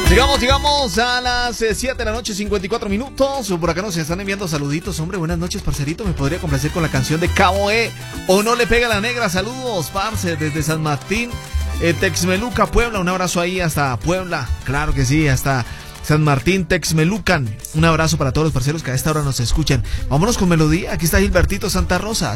Llegamos a las 7 de la noche, 54 minutos. Por acá nos están enviando saluditos. Hombre, buenas noches, parcerito. ¿Me podría complacer con la canción de Cabo E? ¿O no le pega la negra? Saludos, parce, desde San Martín, Texmeluca, Puebla. Un abrazo ahí hasta Puebla. Claro que sí, hasta San Martín, Texmelucan. Un abrazo para todos los parceros que a esta hora nos escuchan. Vámonos con melodía. Aquí está Gilbertito Santa Rosa.